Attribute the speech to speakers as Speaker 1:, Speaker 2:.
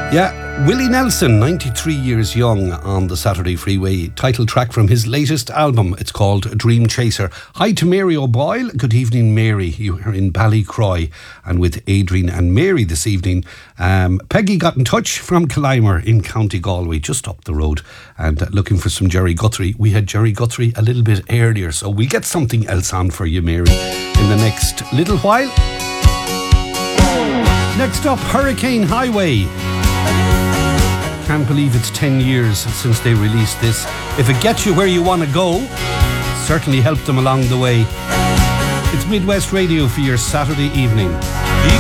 Speaker 1: Yeah, Willie Nelson, 93 years young on the Saturday Freeway. Title track from his latest album. It's called Dream Chaser. Hi to Mary O'Boyle. Good evening, Mary. You are in Ballycroy and with Adrian and Mary this evening. Peggy got in touch from Killimer in County Galway, just up the road, and looking for some Jerry Guthrie. We had Jerry Guthrie a little bit earlier, so we'll get something else on for you, Mary, in the next little while. Next up, Hurricane Highway. Can't believe it's 10 years since they released this. If it gets you where you want to go, certainly help them along the way. It's Midwest Radio for your Saturday evening.